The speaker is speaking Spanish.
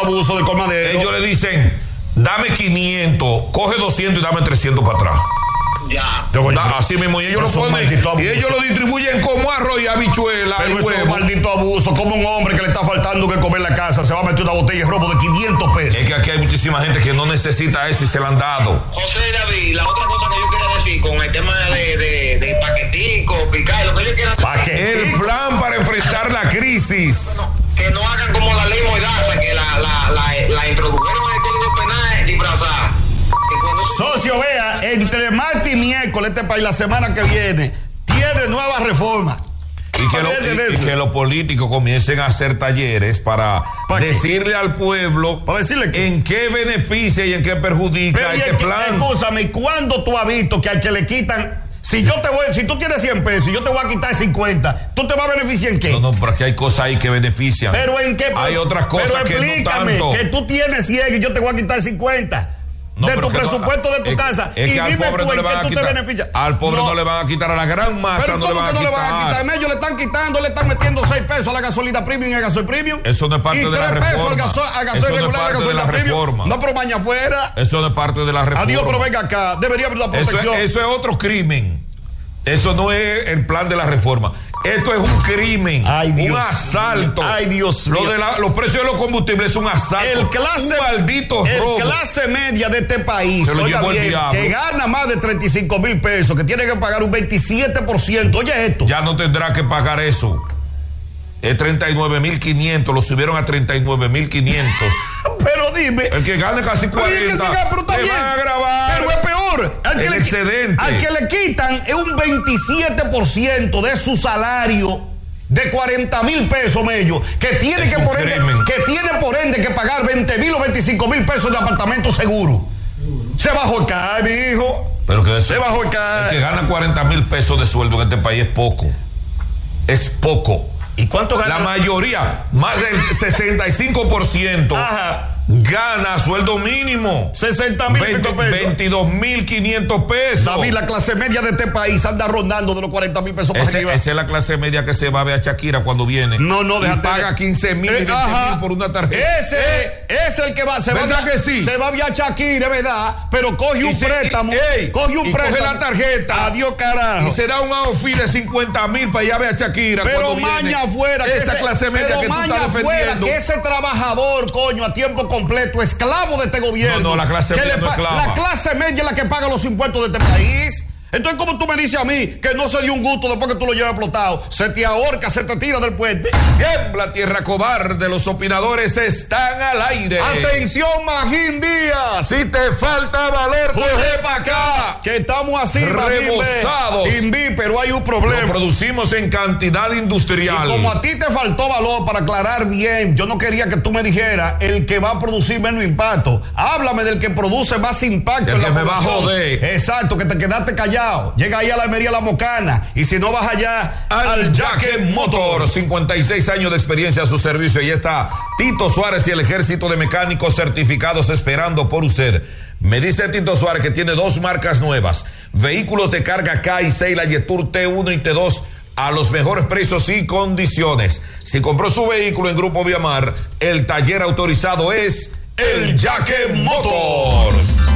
abuso del colmadero. Ellos le dicen, dame 500, coge 200 y dame 300 para atrás. Ya. Así mismo, y ellos lo ponen, y ellos lo distribuyen como arroz y habichuela. Pero y eso es un maldito abuso. Como un hombre que le está faltando que comer en la casa se va a meter una botella de robo de 500 pesos. Es que aquí hay muchísima gente que no necesita eso y se la han dado. José David, la otra cosa que yo quería decir con el tema de paquetico, picar, lo que yo quiero hacer. El plan para enfrentar la crisis. Que no hagan como la ley Mordaza, que la introdujeron en el Código Penal disfrazada. Socio, vea, entre martes y miércoles este país la semana que viene tiene nuevas reformas. Y que los políticos comiencen a hacer talleres para decirle al pueblo en qué beneficia y en qué perjudica este plan. Escúchame, ¿cuándo tú has visto que al que le quitan... Si tú tienes 100 pesos y yo te voy a quitar 50, ¿tú te vas a beneficiar en qué? No, pero aquí hay cosas ahí que benefician. ¿Pero en qué? Hay otras cosas que no tanto. Que tú tienes 100 y yo te voy a quitar 50. No, de tu presupuesto de tu casa. Es y que al pobre no le van a quitar. Al pobre no le van a quitar, a la gran masa pero no le van a quitar. No le van a quitar. Ellos le están quitando, le están metiendo 6 pesos a la gasolina premium y a gasoil premium. Eso no es parte de la reforma. Y 3 pesos al gasoil regular y a gasolina premium. No, pero maña afuera. Eso no es parte de la reforma. Adiós, pero venga acá. Debería haber una protección. Eso es otro crimen. Eso no es el plan de la reforma. Esto es un crimen, un asalto. Ay, Dios mío. Los precios de los combustibles es un asalto. Un maldito robo. El clase media de este país, se lo llevó el diablo, que gana más de 35,000 pesos, que tiene que pagar un 27%. Oye esto. Ya no tendrá que pagar eso. Es 39,500, lo subieron a 39,500. Pero dime. El que gane casi 40, le van a grabar. Pero es peor. El excedente. Al que le quitan es un 27% de su salario de 40,000 pesos, Mello, que tiene por ende que pagar 20,000 o 25,000 pesos de apartamento seguro. Se bajó el CAE, mi hijo. Pero que se bajó el CAE. El que gana 40,000 pesos de sueldo en este país es poco. Es poco. ¿Y cuánto gana? La mayoría, más del 65%. Ajá. Gana sueldo mínimo 60,000 pesos. 22,500 pesos. David, la clase media de este país anda rondando de los 40,000 pesos para arriba. Esa es la clase media que se va a ver a Shakira cuando viene. No, déjate. Paga 15,000 y 20,000 por una tarjeta. Ese es el que va. Se va a ver a Shakira, ¿verdad? Pero coge un préstamo. Coge la tarjeta. Adiós, carajo. Y se da un outfit de 50,000 para ir a ver a Shakira. Pero maña afuera. Esa clase media que tú estás defendiendo. Que ese trabajador, coño, a tiempo completo, esclavo de este gobierno. No, la clase media no es esclava. La clase media es la que paga los impuestos de este país. Entonces, ¿cómo tú me dices a mí que no se dio un gusto después que tú lo llevas explotado? Se te ahorca, se te tira del puente. Tiembla tierra cobarde, los opinadores están al aire. Atención, Magín Díaz. Si te falta valor, coge para acá. Que estamos así, rebozados. Pero hay un problema. Lo producimos en cantidad industrial. Y como a ti te faltó valor, para aclarar bien, yo no quería que tú me dijeras el que va a producir menos impacto. Háblame del que produce más impacto. El que me va a joder. Exacto, que te quedaste callado. Llega ahí a la Almería La Mocana. Y si no vas allá al Jaque Motor. 56 años de experiencia a su servicio. Y está Tito Suárez y el ejército de mecánicos certificados esperando por usted. Me dice Tito Suárez que tiene 2 marcas nuevas. Vehículos de carga K y 6, la Yetur T1 y T2 a los mejores precios y condiciones. Si compró su vehículo en Grupo Viamar, el taller autorizado es el Jaque Motors.